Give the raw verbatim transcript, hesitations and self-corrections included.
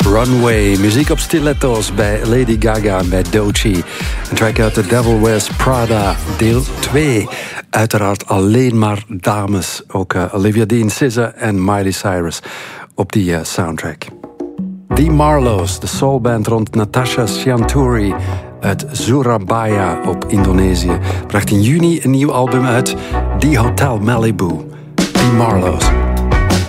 Runway. Muziek op stiletto's bij Lady Gaga en bij Doechii. Een track uit The Devil Wears Prada, deel twee. Uiteraard alleen maar dames. Ook uh, Olivia Dean, S Z A en Miley Cyrus op die uh, soundtrack. The Marlows, de soulband rond Natasha Sianturi uit Surabaya op Indonesië, bracht in juni een nieuw album uit, The Hotel Malibu. The Marlows.